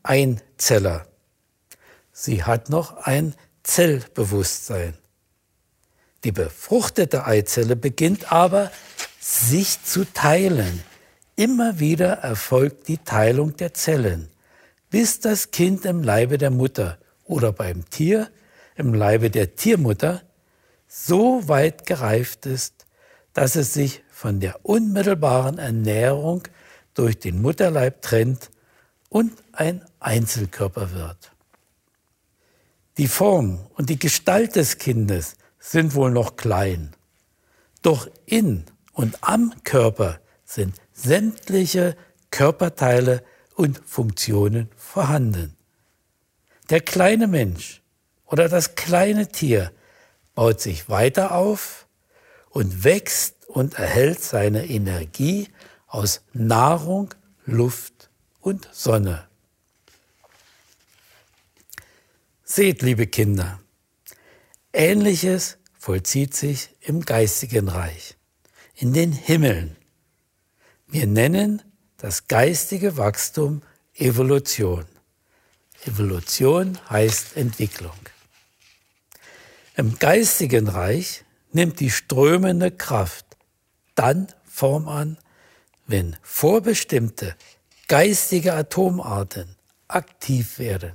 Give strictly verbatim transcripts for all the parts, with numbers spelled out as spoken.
Einzeller. Sie hat noch ein Zellbewusstsein. Die befruchtete Eizelle beginnt aber, sich zu teilen. Immer wieder erfolgt die Teilung der Zellen, bis das Kind im Leibe der Mutter oder beim Tier im Leibe der Tiermutter so weit gereift ist, dass es sich von der unmittelbaren Ernährung durch den Mutterleib trennt und ein Einzelkörper wird. Die Form und die Gestalt des Kindes sind wohl noch klein, doch in und am Körper sind sämtliche Körperteile und Funktionen vorhanden. Der kleine Mensch oder das kleine Tier baut sich weiter auf und wächst und erhält seine Energie aus Nahrung, Luft und Sonne. Seht, liebe Kinder, Ähnliches vollzieht sich im geistigen Reich, in den Himmeln. Wir nennen das geistige Wachstum Evolution. Evolution heißt Entwicklung. Im geistigen Reich nimmt die strömende Kraft dann Form an, wenn vorbestimmte geistige Atomarten aktiv werden.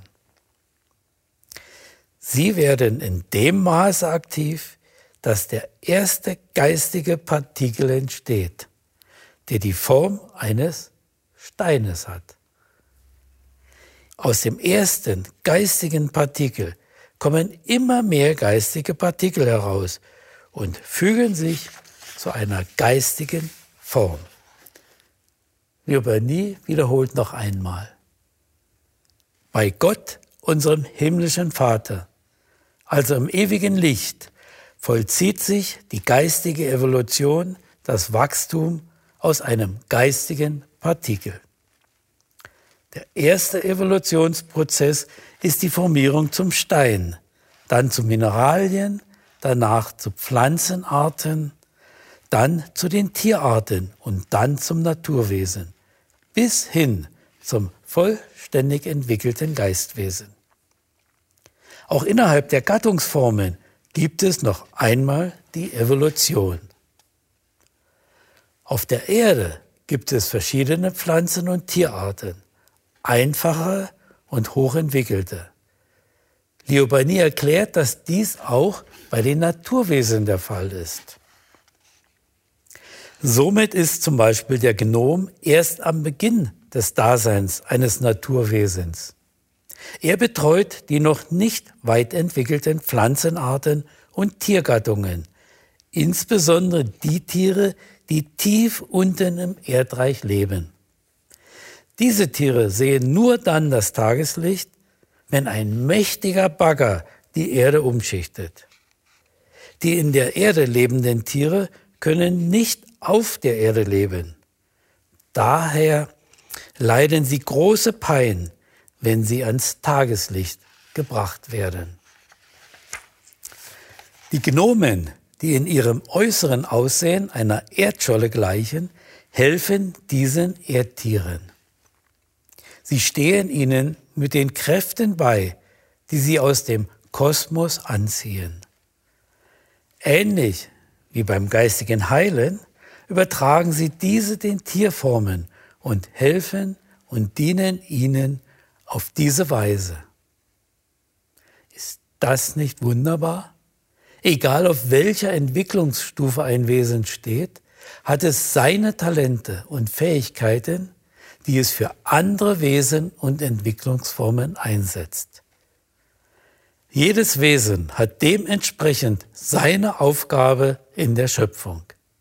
Sie werden in dem Maße aktiv, dass der erste geistige Partikel entsteht, der die Form eines Steines hat. Aus dem ersten geistigen Partikel kommen immer mehr geistige Partikel heraus und fügen sich zu einer geistigen Form. Liobanie wiederholt noch einmal. Bei Gott, unserem himmlischen Vater, also im ewigen Licht, vollzieht sich die geistige Evolution, das Wachstum aus einem geistigen Partikel. Der erste Evolutionsprozess ist die Formierung zum Stein, dann zu Mineralien, danach zu Pflanzenarten, dann zu den Tierarten und dann zum Naturwesen, bis hin zum vollständig entwickelten Geistwesen. Auch innerhalb der Gattungsformen gibt es noch einmal die Evolution. Auf der Erde gibt es verschiedene Pflanzen- und Tierarten, einfache und hochentwickelte. Liobanie erklärt, dass dies auch bei den Naturwesen der Fall ist. Somit ist zum Beispiel der Gnom erst am Beginn des Daseins eines Naturwesens. Er betreut die noch nicht weit entwickelten Pflanzenarten und Tiergattungen, insbesondere die Tiere, die tief unten im Erdreich leben. Diese Tiere sehen nur dann das Tageslicht, wenn ein mächtiger Bagger die Erde umschichtet. Die in der Erde lebenden Tiere können nicht auf der Erde leben. Daher leiden sie große Pein, wenn sie ans Tageslicht gebracht werden. Die Gnomen, die in ihrem äußeren Aussehen einer Erdscholle gleichen, helfen diesen Erdtieren. Sie stehen ihnen mit den Kräften bei, die sie aus dem Kosmos anziehen. Ähnlich wie beim geistigen Heilen übertragen sie diese den Tierformen und helfen und dienen ihnen auf diese Weise. Ist das nicht wunderbar? Egal auf welcher Entwicklungsstufe ein Wesen steht, hat es seine Talente und Fähigkeiten, die es für andere Wesen und Entwicklungsformen einsetzt. Jedes Wesen hat dementsprechend seine Aufgabe in der Schöpfung.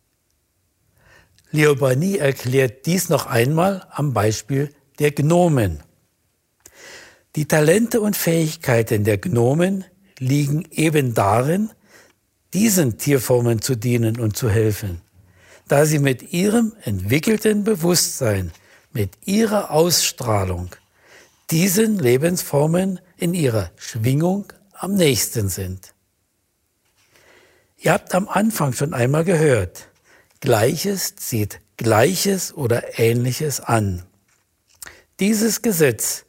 Liobanie erklärt dies noch einmal am Beispiel der Gnomen. Die Talente und Fähigkeiten der Gnomen liegen eben darin, diesen Tierformen zu dienen und zu helfen, da sie mit ihrem entwickelten Bewusstsein, mit ihrer Ausstrahlung, diesen Lebensformen in ihrer Schwingung am nächsten sind. Ihr habt am Anfang schon einmal gehört, Gleiches zieht Gleiches oder Ähnliches an. Dieses Gesetz